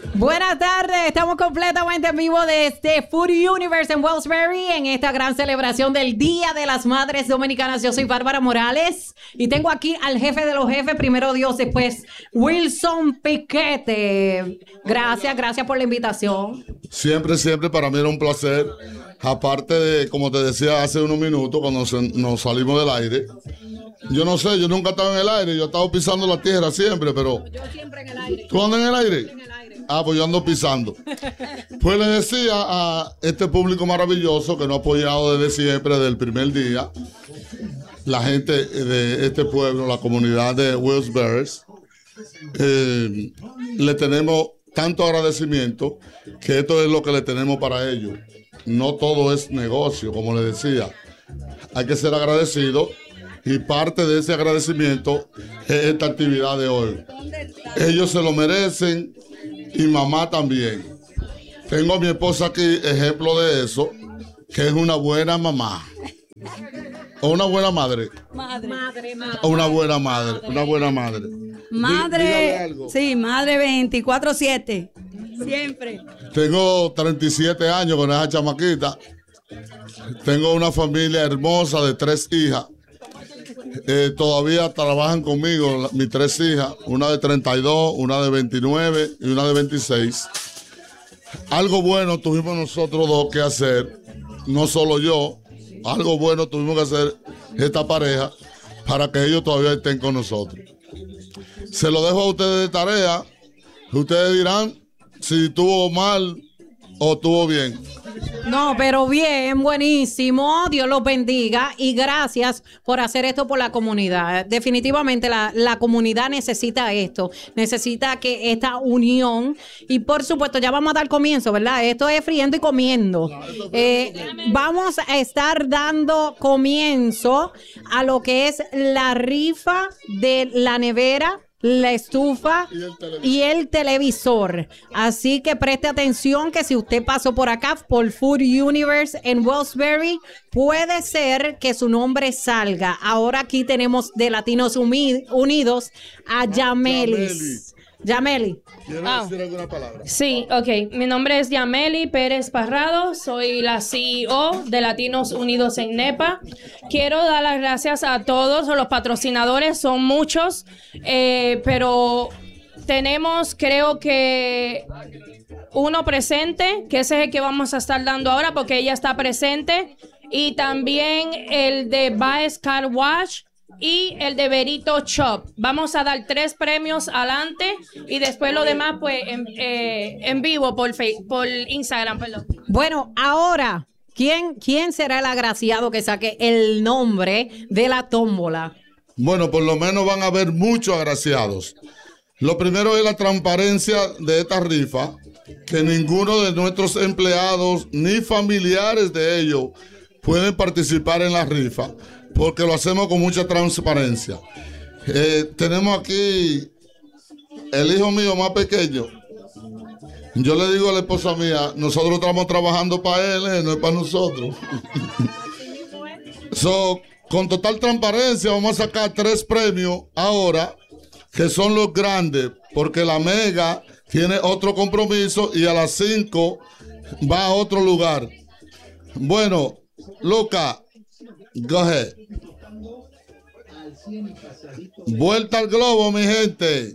Buenas tardes, estamos completamente en vivo desde Food Universe en Wellsbury en esta gran celebración del Día de las Madres Dominicanas. Yo soy Bárbara Morales y tengo aquí al jefe de los jefes, primero Dios, después Wilson Piquete. Gracias por la invitación. Siempre para mí era un placer. Aparte de, como te decía hace unos minutos, cuando nos salimos del aire, yo no sé, yo nunca estaba en el aire, yo he estado pisando la tierra siempre, pero... Yo siempre en el aire. ¿Tú andas en el aire? En el aire. Ah, pues yo ando pisando. Pues le decía a este público maravilloso que nos ha apoyado desde siempre, desde el primer día, la gente de este pueblo, la comunidad de Wellsbury, le tenemos tanto agradecimiento que esto es lo que le tenemos para ellos. No todo es negocio, como le decía. Hay que ser agradecido y parte de ese agradecimiento es esta actividad de hoy. Ellos se lo merecen y mamá también. Tengo a mi esposa aquí, ejemplo de eso, que es una buena mamá. O una buena madre. Madre. O una buena madre. Una buena madre. Madre, sí, madre 24/7. Siempre. Tengo 37 años con esa chamaquita. Tengo una familia hermosa de 3 hijas. Todavía trabajan conmigo mis 3 hijas. Una de 32, una de 29 y una de 26. Algo bueno tuvimos nosotros dos que hacer. No solo yo. Algo bueno tuvimos que hacer esta pareja para que ellos todavía estén con nosotros. Se lo dejo a ustedes de tarea. Ustedes dirán si estuvo mal o estuvo bien. No, pero bien, buenísimo. Dios los bendiga y gracias por hacer esto por la comunidad. Definitivamente la comunidad necesita esto, necesita que esta unión y por supuesto ya vamos a dar comienzo, ¿verdad? Esto es friendo y comiendo. Vamos a estar dando comienzo a lo que es la rifa de la nevera, la estufa y el televisor. Así que preste atención que si usted pasó por acá por Food Universe en Wellsbury, puede ser que su nombre salga. Ahora aquí tenemos de Latinos Unidos a Yamelis. Yameli. ¿Quieres decir alguna palabra? Sí, ok. Mi nombre es Yameli Pérez Parrado. Soy la CEO de Latinos Unidos en NEPA. Quiero dar las gracias a todos los patrocinadores. Son muchos, pero tenemos, creo que, uno presente, que ese es el que vamos a estar dando ahora porque ella está presente. Y también el de Baez Car Wash y el de Berito Shop. Vamos a dar 3 premios adelante y después lo demás pues en vivo por Instagram, perdón. Bueno, ahora, ¿quién será el agraciado que saque el nombre de la tómbola? Bueno, por lo menos van a haber muchos agraciados. Lo primero es la transparencia de esta rifa, que ninguno de nuestros empleados ni familiares de ellos pueden participar en la rifa, porque lo hacemos con mucha transparencia. Tenemos aquí el hijo mío más pequeño. Yo le digo a la esposa mía, nosotros estamos trabajando para él, no es para nosotros. Con total transparencia vamos a sacar 3 premios ahora, que son los grandes, porque la mega tiene otro compromiso y a las 5 va a otro lugar. Bueno, Luca, go ahead. Vuelta al globo, mi gente.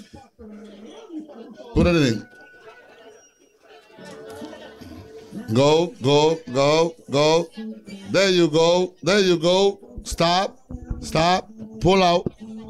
Put it in. Go. There you go. Stop. Pull out.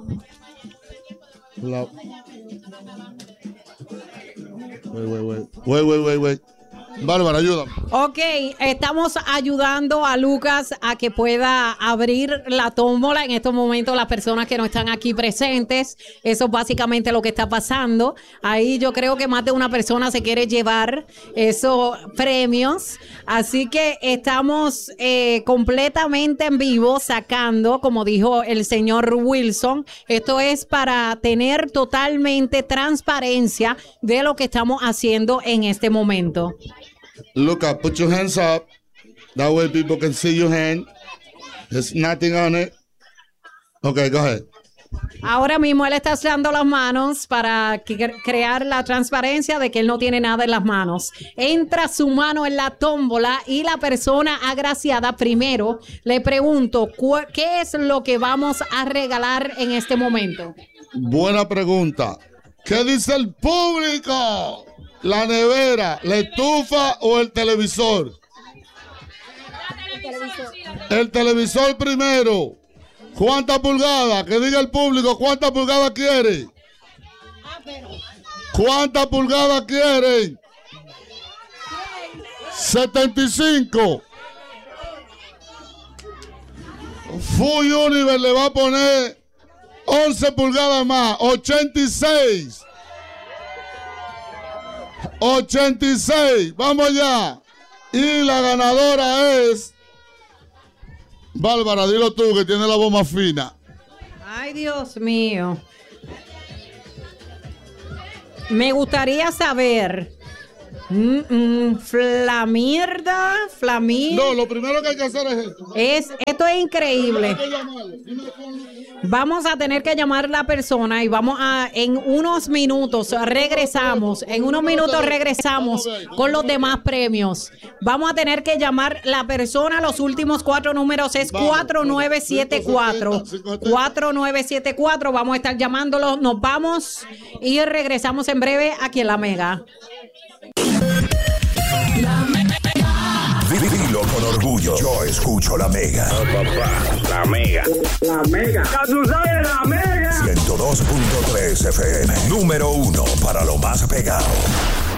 Wait. Bárbara, ayúdame. Ok, estamos ayudando a Lucas a que pueda abrir la tómbola en estos momentos, las personas que no están aquí presentes. Eso es básicamente lo que está pasando. Ahí yo creo que más de una persona se quiere llevar esos premios. Así que estamos completamente en vivo sacando, como dijo el señor Wilson, esto es para tener totalmente transparencia de lo que estamos haciendo en este momento. Look up, put your hands up. That way people can see your hand. There's nothing on it. Okay, go ahead. Ahora mismo él está echando las manos para crear la transparencia de que él no tiene nada en las manos. Entra su mano en la tómbola y la persona agraciada primero le pregunto, ¿qué es lo que vamos a regalar en este momento? Buena pregunta. ¿Qué dice el público? ¿La nevera, la estufa o el televisor? El televisor primero. ¿Cuántas pulgadas? Que diga el público, ¿cuántas pulgadas quiere? ¿Cuántas pulgadas quieren? 75. Full Universe le va a poner 11 pulgadas más, 86. 86, vamos allá. Y la ganadora es... Bárbara, dilo tú que tiene la voz más fina. Ay, Dios mío. Me gustaría saber... Flamirda. No, lo primero que hay que hacer es esto. Esto es increíble. Vamos a tener que llamar a la persona y en unos minutos regresamos. En unos minutos regresamos con los demás premios. Vamos a tener que llamar la persona. Los últimos 4 números es 4974. 4974. Vamos a estar llamándolo. Nos vamos y regresamos en breve aquí en La Mega. Dilo con orgullo. Yo escucho La Mega. La Mega. La Mega. La Mega. 102.3 FM. Número 1 para lo más pegado.